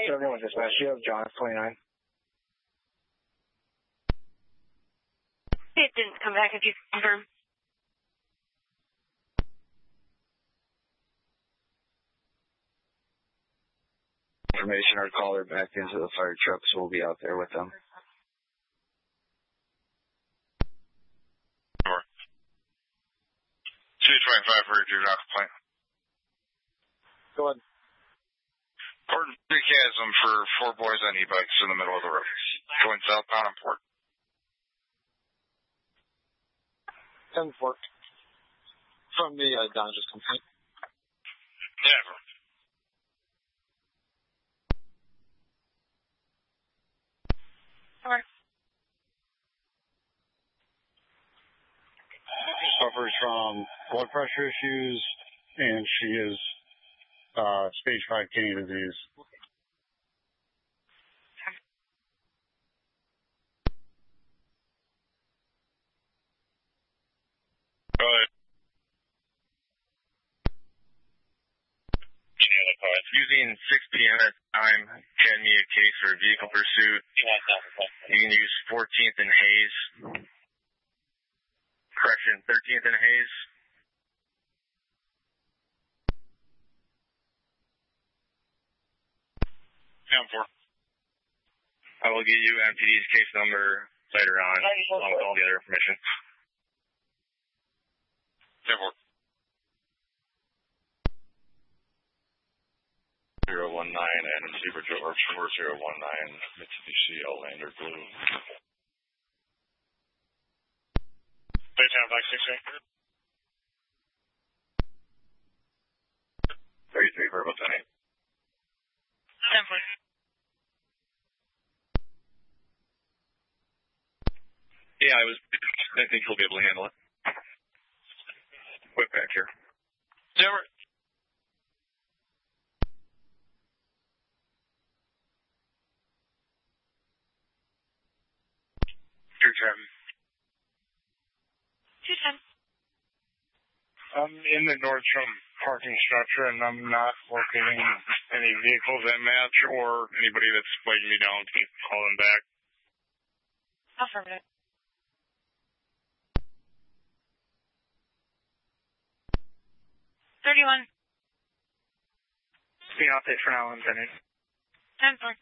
Everyone dispatch, you have John 29. It didn't come back if you confirm. Information, our caller backed into the fire truck, so we'll be out there with them. Sure. 225 for your dock complaint. Go ahead. Port Big Chasm for 4 boys on e-bikes in the middle of the road. Going southbound on Port. 10-4. From the Dodgers complaint. Yeah, bro. Suffers from blood pressure issues, and she is stage 5 kidney disease. Go ahead. Using 6 p.m. at time, can be a case for a vehicle pursuit. You can use 14th and Hayes. Correction, 13th and Hayes. Down 4. I will give you MTD's case number later on, along with all the other information. 10-4. 019 and Zebra George 4019 Mitsubishi Outlander Blue. Daytime Black 16. 33 for about 10. 10-4. Yeah, I think he'll be able to handle it. Whip back here. Never. Your turn. 210. I'm in the Nordstrom parking structure, and I'm not locating any vehicles that match or anybody that's flagging me down. Can you call them back? Affirmative. 31. Being update for now, Lieutenant. 10-4.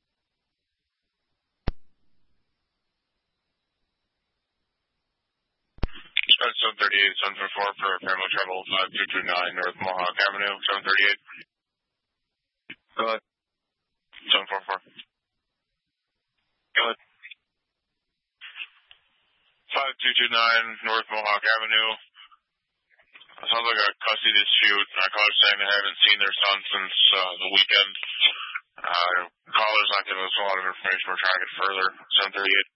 That's 738, 744 for family travel 5229 North Mohawk Avenue, 738. Go ahead. 744. Go ahead. 5229 North Mohawk Avenue. Sounds like a custody dispute. My caller's saying they haven't seen their son since the weekend. Caller's not giving us a lot of information. We're trying to get further. 738.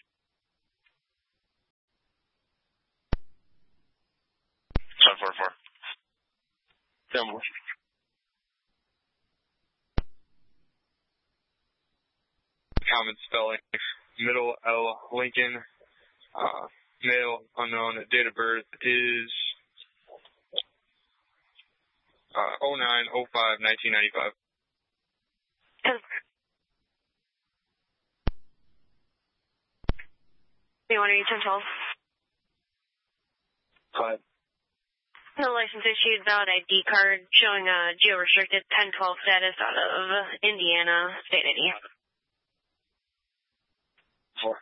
Common spelling. Middle L. Lincoln. Male. Unknown. Date of birth is 09/05/1995. You want to use 10-12? Go ahead. No license issued, valid ID card showing a geo-restricted 10-12 status out of Indiana state ID. 4.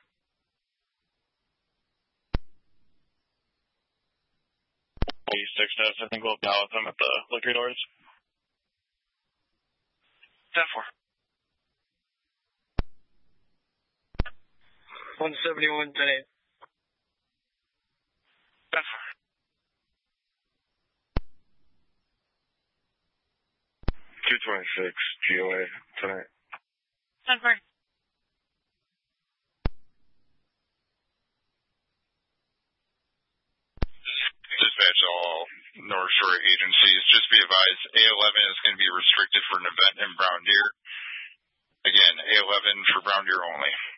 I think we'll balance them at the liquor doors. 10-4. 171, 10-8. 10-4. 226 GOA tonight. 10-4. Dispatch all North Shore agencies. Just be advised, A11 is going to be restricted for an event in Brown Deer. Again, A11 for Brown Deer only.